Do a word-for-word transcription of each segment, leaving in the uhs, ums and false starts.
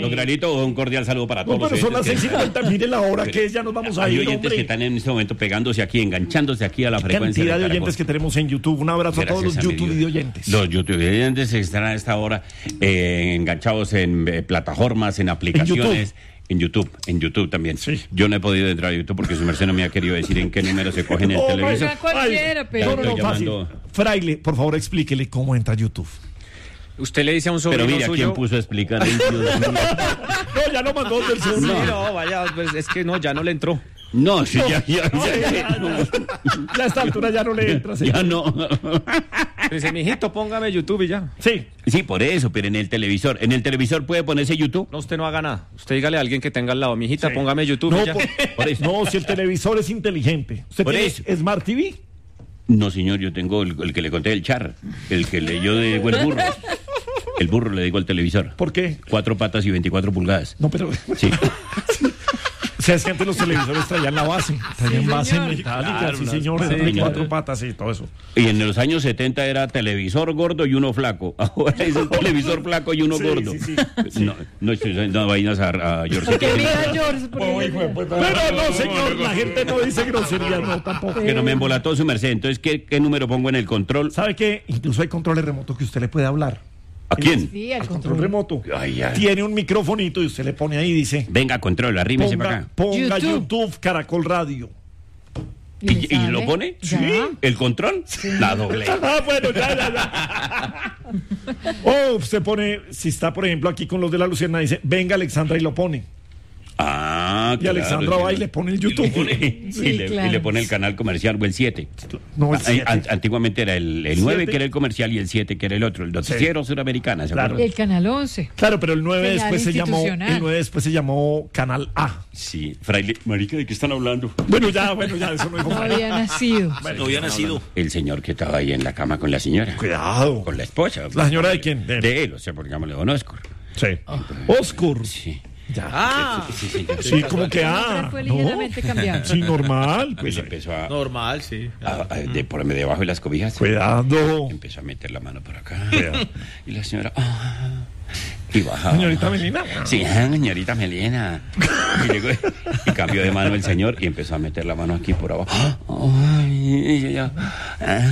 Carlos Granito, un cordial saludo para todos. No, pero son las seis y cincuenta, mire la hora que es, ya nos vamos a hay ir, oyentes hombre. que están en este momento pegándose aquí, enganchándose aquí a la frecuencia. Cantidad de Caracol. oyentes que tenemos en YouTube. Un abrazo Gracias a todos los a mi YouTube Dios. de oyentes. Los YouTube oyentes están a esta hora eh, enganchados en eh, plataformas, en aplicaciones. En YouTube, en YouTube también. Sí. Yo no he podido entrar a YouTube porque su merced no me ha querido decir en qué número se coge en el Oh, televisor. Oiga, cualquiera, Ay, pero- no, no, no, Estoy fácil. llamando- Fraile, por favor, explíquele cómo entra a YouTube. Usted le dice a un sobrino Pero mire, ¿a suyo... quién puso a explicar? Ay, Dios mío. No, ya lo mandó del Sí, segundo. no, vaya, pues es que no, ya no le entró. No, sí, ya, ya, No, ya, ya, no. Ya a esta altura ya no le entra. ya no. Dice, mijito, póngame YouTube y ya. Sí. Sí, por eso, pero en el televisor. ¿En el televisor puede ponerse YouTube? No, usted no haga nada. Usted dígale a alguien que tenga al lado, mijita, Sí. póngame YouTube No, y ya. por- Por eso. no, si el televisor es inteligente. ¿Usted Por tiene eso. Smart T V? No, señor, yo tengo el, el que le conté el char, el que leyó de el burro. El burro le digo al televisor. ¿Por qué? Cuatro patas y veinticuatro pulgadas. No, pero... Sí. O sea, es que antes los televisores traían la base. Traían Sí, base señor. metálica, Claro, sí, una- señores. sí, de claro. cuatro patas y todo eso. Y en los años setenta era televisor gordo y uno flaco. Ahora es un televisor flaco y uno Sí, gordo. sí, sí. No, no estoy dando vainas a, a George. Que diga George, porque- Pero no, señor, la gente no dice groserías, no, tampoco. Que no me embolató su merced. Entonces, ¿qué, qué número pongo en el control? ¿Sabe qué? Incluso hay controles remotos que usted le puede hablar. ¿A quién? Sí, al Al control control. remoto. Ay, ay. Tiene un microfonito y usted le pone ahí y dice... Venga, control, arrímese para Ponga, acá. ponga YouTube. YouTube. Caracol Radio. ¿Y, y sale? lo pone? Ya. ¿El control? La doble. Ah, bueno, ya, ya, ya. O usted pone, si está, por ejemplo, aquí con los de la Luciana, dice, venga Alexandra y lo pone. Ah, Y claro, Alexandra sí. va y le pone el YouTube. Y le pone, Sí, y le- claro. y le pone el canal comercial o el siete. No, el Ah, siete. an- Antiguamente era el, el nueve ¿Siete? que era el comercial y el siete que era el otro, el noticiero suramericana, ¿se Claro. acuerdan? El canal once. Claro, pero el nueve Señal después se llamó, institucional. el nueve después se llamó Canal A. Sí, fraile, marica, ¿de qué están hablando? Bueno, ya, bueno, ya, eso no dijo No había nacido. Bueno, No había nacido. El señor que estaba ahí en la cama con la señora. Cuidado. Con la esposa. ¿La señora de quién? De- De él, o sea, porque digámosle don Oscar. Sí. Oscur. Sí. Ya. Ah, Sí, señor. Sí, como que El nombre ah. fue ¿no? ligeramente cambiado. Sí, normal. Y Pues, le empezó a, normal, sí. a- a- de por debajo de las cobijas. cuidado. Empezó a meter la mano por acá. Cuidado. Y la señora. ah, y bajaba. Señorita Melina. Sí, ah, señorita Melina. Y, llegó, y cambió de mano el señor y empezó a meter la mano aquí por abajo. Ay, y ella, ah,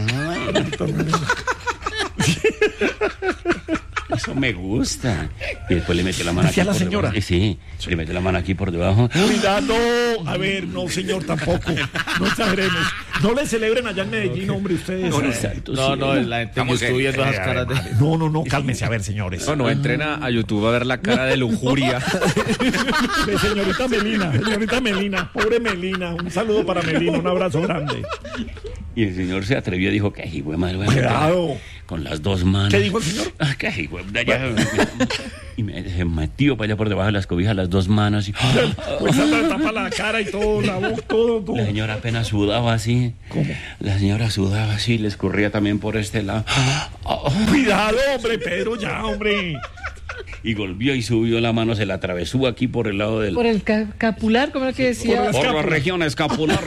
eso me gusta. Y después le metió la mano aquí ¿Hacía la por señora? debajo. Sí, le metió la mano aquí por debajo. Cuidado. A ver, no, señor, tampoco. No exageremos. No le celebren allá en Medellín, hombre, ustedes. Por santo No, no, cielo. la gente Estamos yo estoy viendo Eh, esas caras de... No, no, no, cálmense, a ver, señores. No, no, entren a, a YouTube a ver la cara de lujuria. De señorita Melina, señorita Melina, pobre Melina. Un saludo para Melina, un abrazo grande. Y el señor se atrevió y dijo, ¿qué hijo de madre voy a meter Cuidado. con las dos manos? ¿Qué dijo el señor? Ah, ¿qué hijo de allá? Y me se metió para allá por debajo de las cobijas las dos manos y Pues anda, tapa la cara y todo, la boca, todo, todo. la señora apenas sudaba así. ¿Cómo? La señora sudaba así, le escurría también por este lado. Cuidado, hombre, Pedro, ya, hombre. Y volvió y subió la mano, se la atravesó aquí por el lado del... Por el ca- capular, como era que decía. Por Por la región escapular.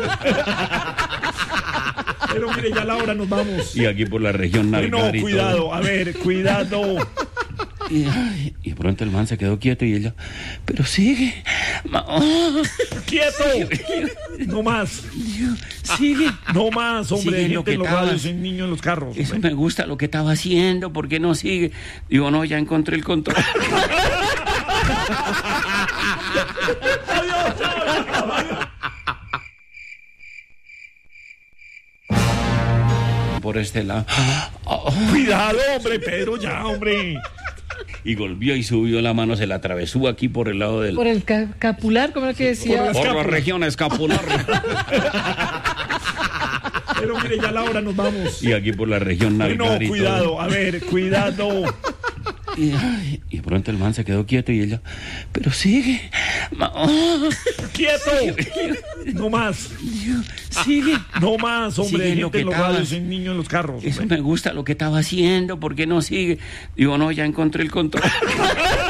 Pero mire, ya la hora nos vamos. Y aquí por la región Ay, nalgar no, y todo. cuidado, a ver, cuidado. Y, ay, y de pronto el man se quedó quieto y ella, pero sigue, ma- oh, ¡Quieto! No más, sigue. no más, hombre. Sigue Hay lo gente que en los estabas. radios, hay niños en los carros. Eso hombre. me gusta lo que estaba haciendo, ¿por qué no sigue? Digo, no, ya encontré el control. Adiós, chao, chao, adiós. Por este lado. Cuidado, hombre, Pedro, ya, hombre. Y volvió y subió la mano, se la atravesó aquí por el lado del... Por el ca- capular, como era que decía. Por Por la escápula. región escapular. Pero mire, ya la hora nos vamos. Y aquí por la región Ay, nalgar no, y cuidado, todo. a ver, cuidado. Y, ay, y de pronto el man se quedó quieto y ella, pero sigue, ma- oh, ¡Quieto! No más, sigue. no más, hombre. Sigue Hay lo gente que en los estabas. radios, hay niños en los carros. Eso hombre. me gusta lo que estaba haciendo, ¿por qué no sigue? Digo, no, ya encontré el control.